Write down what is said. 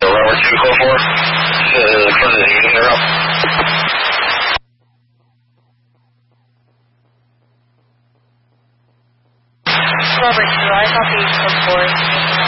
Robert 2 code 4. Currently using the route. Robert 2, I copy code 4.